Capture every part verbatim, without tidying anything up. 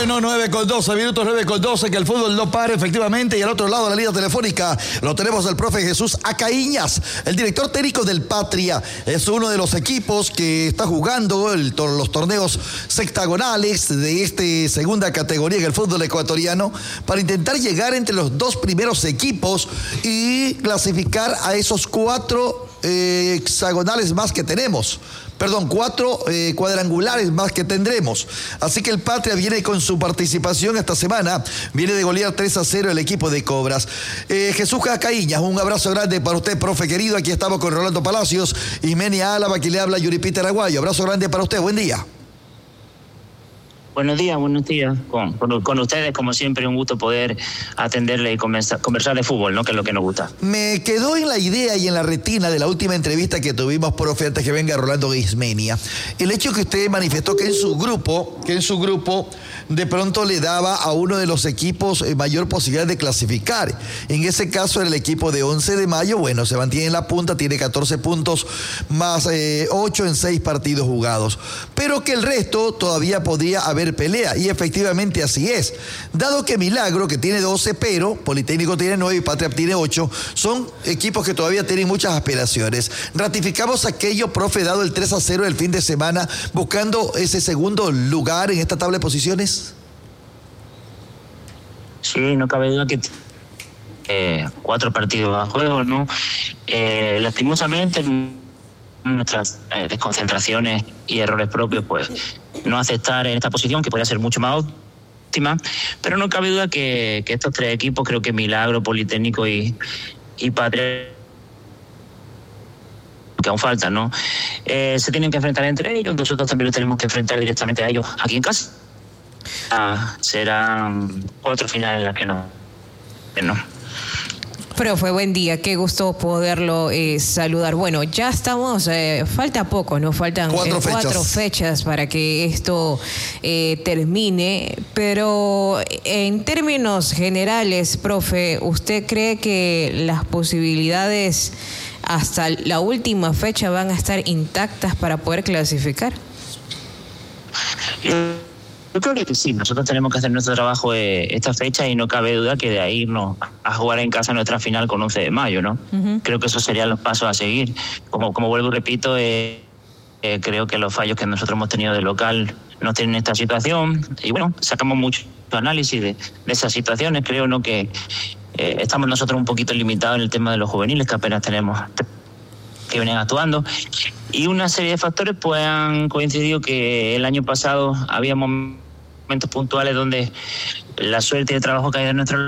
Bueno, nueve con doce minutos, nueve con doce, que el fútbol no pare efectivamente. Y al otro lado de la línea telefónica lo tenemos al profe Jesús Acaíñas, el director técnico del Patria. Es uno de los equipos que está jugando el, los torneos sextagonales de esta segunda categoría en el fútbol ecuatoriano para intentar llegar entre los dos primeros equipos y clasificar a esos cuatro eh, hexagonales más que tenemos. Perdón, cuatro eh, cuadrangulares más que tendremos. Así que el Patria viene con su participación esta semana. Viene de golear tres a cero el equipo de Cobras. Eh, Jesús Acaíñas, un abrazo grande para usted, profe querido. Aquí estamos con Rolando Palacios y Menia Álava, que le habla Yuri Peter Aguayo. Abrazo grande para usted, buen día. Buenos días, buenos días. Con, con, con ustedes, como siempre, un gusto poder atenderle y conversar, conversar de fútbol, ¿no? Que es lo que nos gusta. Me quedó en la idea y en la retina de la última entrevista que tuvimos, profe, antes que venga Rolando Guismenia, el hecho que usted manifestó que en su grupo, que en su grupo de pronto le daba a uno de los equipos mayor posibilidad de clasificar. En ese caso era el equipo de once de mayo, bueno, se mantiene en la punta, tiene catorce puntos más eh, ocho en seis partidos jugados. Pero que el resto todavía podría haber pelea, y efectivamente así es. Dado que Milagro, que tiene doce, pero Politécnico tiene nueve y Patria tiene ocho, son equipos que todavía tienen muchas aspiraciones. Ratificamos aquello, profe, dado el tres a cero del fin de semana, buscando ese segundo lugar en esta tabla de posiciones. Sí, no cabe duda que eh, cuatro partidos a juego, ¿no? Eh, lastimosamente, nuestras eh, desconcentraciones y errores propios, pues no aceptar esta posición, que podría ser mucho más óptima, pero no cabe duda que, que estos tres equipos, creo que Milagro, Politécnico y, y Patria, que aún faltan, ¿no? Eh, se tienen que enfrentar entre ellos, nosotros también los tenemos que enfrentar directamente a ellos aquí en casa. Ah, serán cuatro finales las que no, que no. Profe, buen día, qué gusto poderlo eh, saludar. Bueno, ya estamos, eh, falta poco, ¿no? Faltan cuatro, eh, fechas. cuatro fechas para que esto eh, termine, pero en términos generales, profe, ¿usted cree que las posibilidades hasta la última fecha van a estar intactas para poder clasificar? Yo creo que sí, nosotros tenemos que hacer nuestro trabajo eh, esta fecha y no cabe duda que de ahí irnos a jugar en casa nuestra final con once de mayo, ¿no? Uh-huh. Creo que esos serían los pasos a seguir. Como, como vuelvo y repito, eh, eh, creo que los fallos que nosotros hemos tenido de local nos tienen esta situación y bueno, sacamos mucho análisis de, de esas situaciones. Creo, ¿no?, que eh, estamos nosotros un poquito limitados en el tema de los juveniles, que apenas tenemos que vienen actuando, y una serie de factores pues han coincidido que el año pasado habíamos momentos puntuales donde la suerte y el trabajo que hay en nuestro...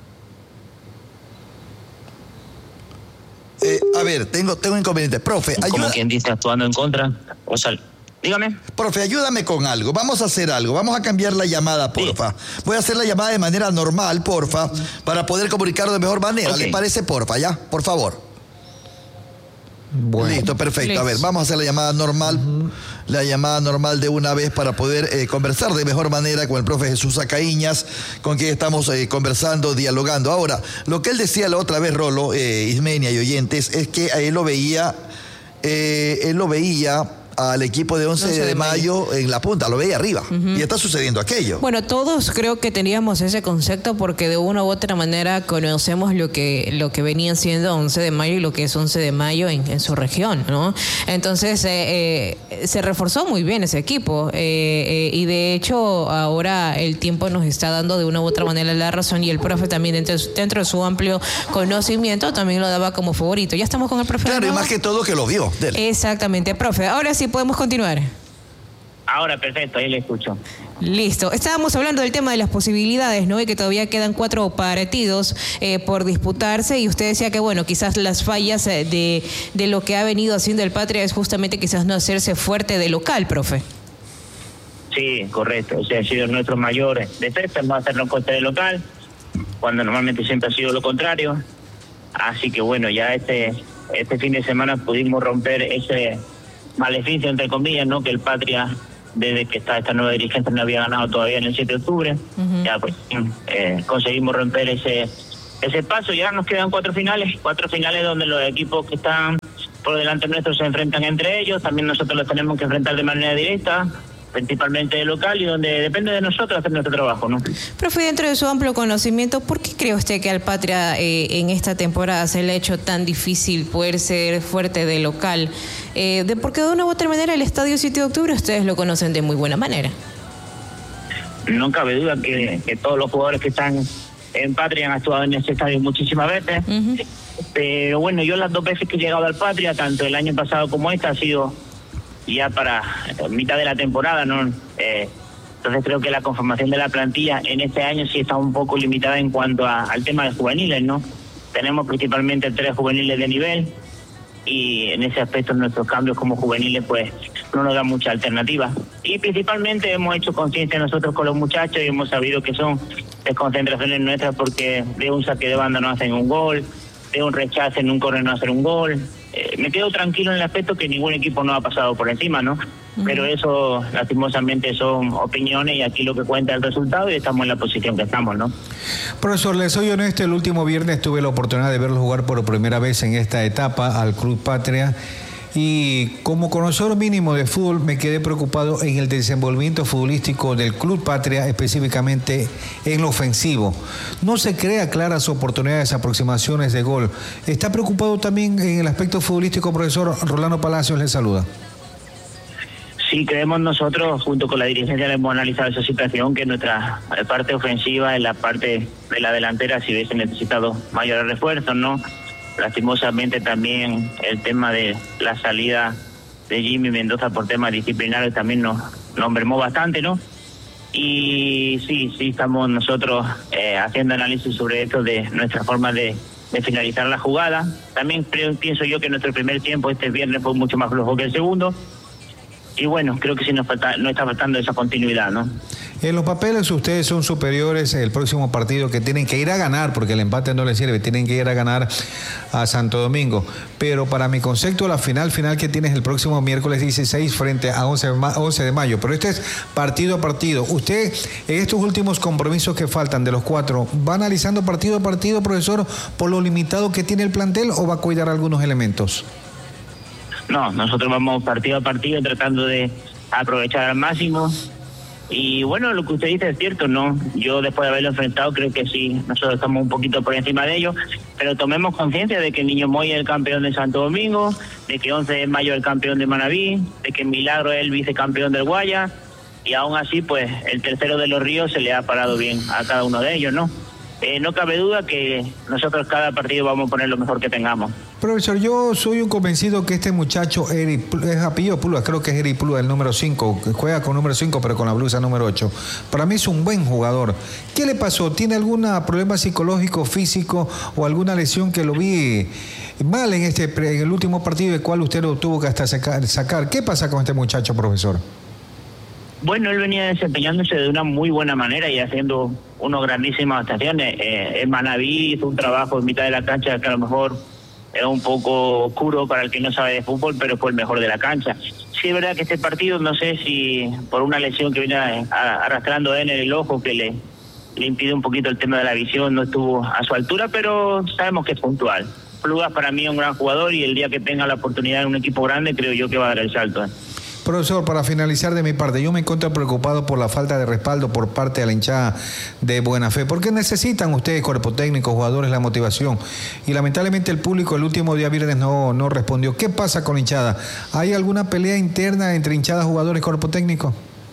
Eh, a ver, tengo, tengo inconveniente. Profe, ayuda... Como quien dice, actuando en contra. O sea, dígame. Profe, ayúdame con algo. Vamos a hacer algo. Vamos a cambiar la llamada, porfa. Sí. Voy a hacer la llamada de manera normal, porfa, para poder comunicarlo de mejor manera. Okay. ¿Le parece, porfa, ya? Por favor. Bueno. Listo, perfecto. Listo. A ver, vamos a hacer la llamada normal, uh-huh. la llamada normal de una vez para poder eh, conversar de mejor manera con el profe Jesús Acaíñas, con quien estamos eh, conversando, dialogando. Ahora, lo que él decía la otra vez, Rolo, eh, Ismenia y oyentes, es que él lo veía, eh, él lo veía al equipo de once de mayo en la punta, lo veía arriba, uh-huh. y está sucediendo aquello. Bueno, todos creo que teníamos ese concepto porque de una u otra manera conocemos lo que lo que venía siendo once de mayo y lo que es once de mayo en, en su región, ¿no? Entonces eh, eh, se reforzó muy bien ese equipo eh, eh, y de hecho ahora el tiempo nos está dando de una u otra manera la razón, y el profe también dentro, dentro de su amplio conocimiento también lo daba como favorito. Ya estamos con el profe. Claro, y más que todo que lo vio. Dele. Exactamente, profe. Ahora sí podemos continuar. Ahora, perfecto, ahí le escucho. Listo. Estábamos hablando del tema de las posibilidades, ¿no? Y que todavía quedan cuatro partidos eh, por disputarse, y usted decía que, bueno, quizás las fallas de, de lo que ha venido haciendo el Patria es justamente quizás no hacerse fuerte de local, profe. Sí, correcto. O sea, ha sido nuestro mayor defecto, no hacernos fuerte de local, cuando normalmente siempre ha sido lo contrario. Así que, bueno, ya este, este fin de semana pudimos romper ese maleficio, entre comillas, ¿no?, que el Patria, desde que está esta nueva dirigente, no había ganado todavía en el siete de octubre. Uh-huh. Ya pues eh, conseguimos romper ese ese paso. Ya nos quedan cuatro finales, cuatro finales donde los equipos que están por delante nuestro se enfrentan entre ellos. También nosotros los tenemos que enfrentar de manera directa. principalmente de local, y donde depende de nosotros hacer nuestro trabajo, ¿no? Profe, dentro de su amplio conocimiento, ¿por qué cree usted que al Patria eh, en esta temporada se le ha hecho tan difícil poder ser fuerte de local? Eh, de, porque de una u otra manera el Estadio siete de octubre ustedes lo conocen de muy buena manera. No cabe duda que, que todos los jugadores que están en Patria han actuado en ese estadio muchísimas veces. Uh-huh. Pero bueno, yo las dos veces que he llegado al Patria, tanto el año pasado como esta, ha sido ya para mitad de la temporada, ¿no? Eh, entonces creo que la conformación de la plantilla en este año sí está un poco limitada en cuanto a, al tema de juveniles, ¿no? Tenemos principalmente tres juveniles de nivel, y en ese aspecto nuestros cambios como juveniles pues no nos dan mucha alternativa. Y principalmente hemos hecho conciencia nosotros con los muchachos y hemos sabido que son desconcentraciones nuestras, porque de un saque de banda no hacen un gol, de un rechazo en un córner no hacen un gol. Eh, me quedo tranquilo en el aspecto que ningún equipo no ha pasado por encima, ¿no? Uh-huh. Pero eso lastimosamente son opiniones, y aquí lo que cuenta es el resultado, y estamos en la posición que estamos, ¿no? Profesor, les soy honesto, el último viernes tuve la oportunidad de verlo jugar por primera vez en esta etapa al Club Patria, y como conocedor mínimo de fútbol me quedé preocupado en el desenvolvimiento futbolístico del Club Patria, específicamente en lo ofensivo. No se crea claras oportunidades, aproximaciones de gol. ¿Está preocupado también en el aspecto futbolístico, profesor? Rolando Palacios le saluda. Sí, creemos nosotros, junto con la dirigencia, hemos analizado esa situación, que nuestra parte ofensiva, en la parte de la delantera, si hubiese necesitado mayores refuerzos, ¿no? Lastimosamente también el tema de la salida de Jimmy Mendoza por temas disciplinarios también nos, nos mermó bastante, ¿no? Y sí, sí estamos nosotros eh, haciendo análisis sobre esto, de nuestra forma de, de finalizar la jugada. También creo, pienso yo que nuestro primer tiempo este viernes fue mucho más flojo que el segundo. Y bueno, creo que sí nos falta, nos está faltando esa continuidad, ¿no? En los papeles ustedes son superiores. El próximo partido que tienen que ir a ganar, porque el empate no les sirve, tienen que ir a ganar a Santo Domingo. Pero para mi concepto, la final final que tienes el próximo miércoles dieciséis frente a once de mayo. Pero este es partido a partido. Usted, en estos últimos compromisos que faltan de los cuatro, ¿va analizando partido a partido, profesor, por lo limitado que tiene el plantel, o va a cuidar algunos elementos? No, nosotros vamos partido a partido tratando de aprovechar al máximo. Y bueno, lo que usted dice es cierto, ¿no? Yo después de haberlo enfrentado creo que sí, nosotros estamos un poquito por encima de ellos, pero tomemos conciencia de que el Niño Moy es el campeón de Santo Domingo, de que once de mayo es el campeón de Manaví, de que Milagro es el vicecampeón del Guaya, y aún así pues el tercero de Los Ríos se le ha parado bien a cada uno de ellos, ¿no? Eh, no cabe duda que nosotros cada partido vamos a poner lo mejor que tengamos. Profesor, yo soy un convencido que este muchacho, Eric, es apellido Pulua, creo que es Eric Pulua, el número cinco, que juega con número cinco pero con la blusa número ocho. Para mí es un buen jugador. ¿Qué le pasó? ¿Tiene algún problema psicológico, físico, o alguna lesión que lo vi mal en este en el último partido, del cual usted lo tuvo que hasta sacar, sacar? ¿Qué pasa con este muchacho, profesor? Bueno, él venía desempeñándose de una muy buena manera y haciendo unas grandísimas actuaciones. Eh, en Manaví hizo un trabajo en mitad de la cancha que a lo mejor es un poco oscuro para el que no sabe de fútbol, pero fue el mejor de la cancha. Sí, es verdad que este partido, no sé si por una lesión que viene arrastrando él en el ojo, que le, le impide un poquito el tema de la visión, no estuvo a su altura, pero sabemos que es puntual. Plugas para mí es un gran jugador, y el día que tenga la oportunidad en un equipo grande, creo yo que va a dar el salto. ¿eh? Profesor, para finalizar de mi parte, yo me encuentro preocupado por la falta de respaldo por parte de la hinchada de Buena Fe. ¿Por qué necesitan ustedes, cuerpo técnico, jugadores, la motivación? Y lamentablemente el público el último día viernes no, no respondió. ¿Qué pasa con la hinchada? ¿Hay alguna pelea interna entre hinchada, jugadores y cuerpo técnico?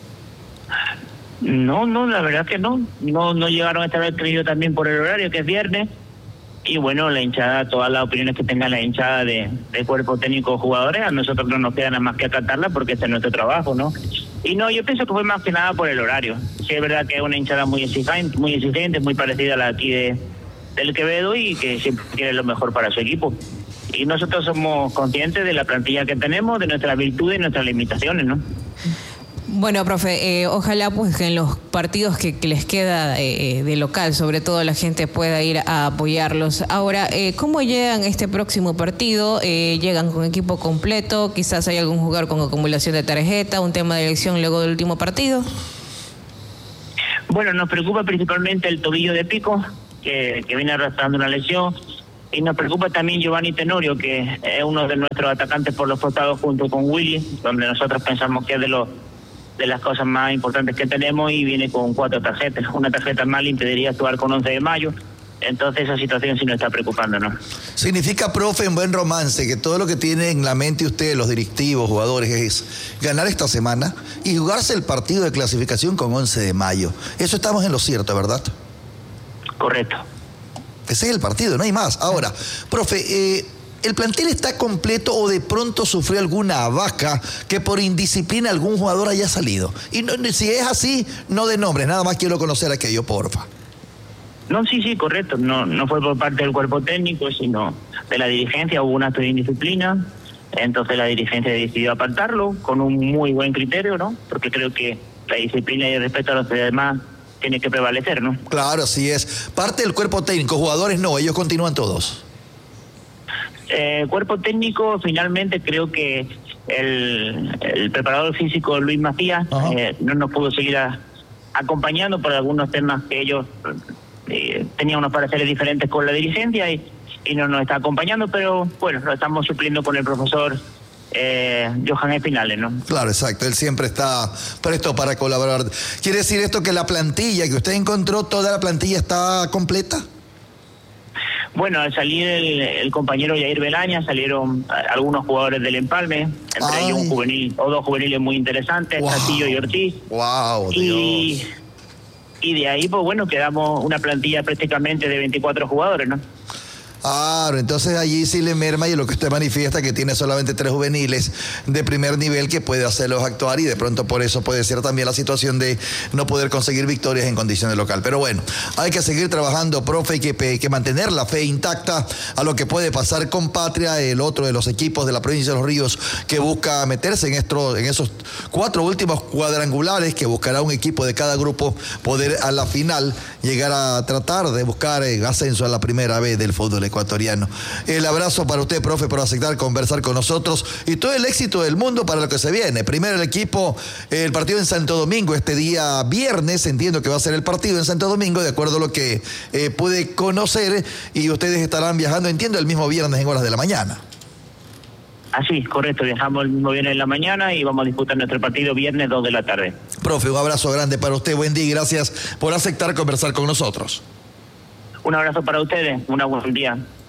No, no, la verdad que no. No, no llegaron a estar creído también por el horario, que es viernes. Y bueno, la hinchada, todas las opiniones que tenga la hinchada de, de cuerpo técnico, jugadores, a nosotros no nos queda nada más que acatarla, porque este es nuestro trabajo, ¿no? Y no, yo pienso que fue más que nada por el horario. Sí, es verdad que es una hinchada muy exigente, muy exigente, muy parecida a la aquí de, del Quevedo, y que siempre quiere lo mejor para su equipo. Y nosotros somos conscientes de la plantilla que tenemos, de nuestras virtudes y nuestras limitaciones, ¿no? Bueno, profe, eh, ojalá pues que en los partidos que, que les queda eh, de local, sobre todo, la gente pueda ir a apoyarlos. Ahora, eh, ¿cómo llegan este próximo partido? Eh, ¿Llegan con equipo completo? ¿Quizás hay algún jugador con acumulación de tarjeta? ¿Un tema de elección luego del último partido? Bueno, nos preocupa principalmente el tobillo de Pico, que, que viene arrastrando una lesión. Y nos preocupa también Giovanni Tenorio, que es uno de nuestros atacantes por los costados junto con Willy, donde nosotros pensamos que es de los de las cosas más importantes que tenemos y viene con cuatro tarjetas. Una tarjeta más le impediría jugar con once de mayo. Entonces esa situación sí nos está preocupando, ¿no? Significa, profe, en buen romance, que todo lo que tiene en la mente usted, los directivos, jugadores, es ganar esta semana y jugarse el partido de clasificación con once de mayo. Eso estamos en lo cierto, ¿verdad? Correcto. Ese es el partido, no hay más. Ahora, profe, eh, ¿el plantel está completo o de pronto sufrió alguna baja que por indisciplina algún jugador haya salido? Y no, si es así, no de nombres, nada más quiero conocer aquello, porfa. No, sí, sí, correcto. No, no fue por parte del cuerpo técnico, sino de la dirigencia. Hubo un acto de indisciplina. Entonces la dirigencia decidió apartarlo con un muy buen criterio, ¿no? Porque creo que la disciplina y el respeto a los demás tiene que prevalecer, ¿no? Claro, así es. Parte del cuerpo técnico, jugadores no, ellos continúan todos. Eh, cuerpo técnico, finalmente creo que el, el preparador físico Luis Macías eh, no nos pudo seguir a, acompañando por algunos temas que ellos... Eh, tenía unos pareceres diferentes con la dirigencia y, y no nos está acompañando, pero bueno, lo estamos supliendo con el profesor eh, Johan Espinales, ¿no? Claro, exacto, él siempre está presto para colaborar. ¿Quiere decir esto que la plantilla que usted encontró, toda la plantilla está completa? Bueno, al salir el, el compañero Yair Belaña, salieron algunos jugadores del Empalme, entre Ay. ellos un juvenil o dos juveniles muy interesantes, wow. Castillo y Ortiz. Wow, y, Dios. Y de ahí, pues bueno, quedamos una plantilla prácticamente de veinticuatro jugadores, ¿no? Claro, entonces allí sí le merma y lo que usted manifiesta que tiene solamente tres juveniles de primer nivel que puede hacerlos actuar y de pronto por eso puede ser también la situación de no poder conseguir victorias en condiciones local. Pero bueno, hay que seguir trabajando, profe, hay que, que mantener la fe intacta a lo que puede pasar con Patria, el otro de los equipos de la provincia de Los Ríos que busca meterse en, esto, en esos cuatro últimos cuadrangulares que buscará un equipo de cada grupo poder a la final llegar a tratar de buscar el ascenso a la primera vez del fútbol ecuatoriano. El abrazo para usted, profe, por aceptar conversar con nosotros y todo el éxito del mundo para lo que se viene. Primero el equipo, el partido en Santo Domingo este día viernes, entiendo que va a ser el partido en Santo Domingo, de acuerdo a lo que eh, pude conocer, y ustedes estarán viajando, entiendo, el mismo viernes en horas de la mañana. Así, correcto, viajamos el mismo viernes en la mañana y vamos a disputar nuestro partido viernes dos de la tarde. Profe, un abrazo grande para usted, buen día y gracias por aceptar conversar con nosotros. Un abrazo para ustedes, un buen día.